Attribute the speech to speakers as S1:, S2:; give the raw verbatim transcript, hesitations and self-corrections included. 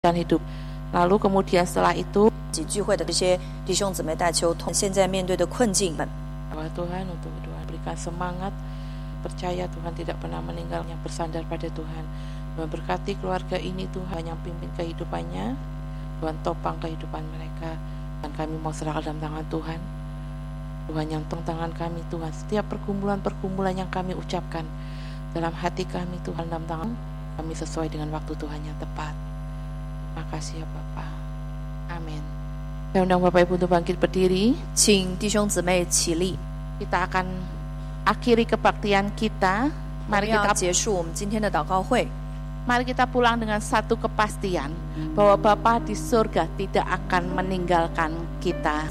S1: dan hidup. Lalu kemudian setelah itu
S2: 起聚会的这些弟兄姊妹带求同现在面对的困境们，
S1: bahwa Tuhan untuk Tuhan berikan semangat, percaya Tuhan tidak pernah meninggal, yang bersandar pada Tuhan. Tuhan berkati keluarga ini, Tuhan yang pimpin kehidupannya, Tuhan topang kehidupan mereka. Dan kami mau serahkan dalam tangan Tuhan. Tuhan yang tong tangan kami, Tuhan, setiap pergumulan-pergumulan yang kami ucapkan dalam hati kami, Tuhan, dalam tangan kami sesuai dengan waktu Tuhan yang tepat. Terima kasih ya Bapa. Amin. Saya undang Bapak Ibu untuk bangkit berdiri.
S2: 请弟兄姊妹起立，
S1: Kita akan akhiri kebaktian kita.
S2: 我们
S1: Mari
S2: 要
S1: kita
S2: 结束我们今天的祷告会。
S1: Mari kita pulang dengan satu kepastian bahwa Bapa di surga tidak akan meninggalkan kita.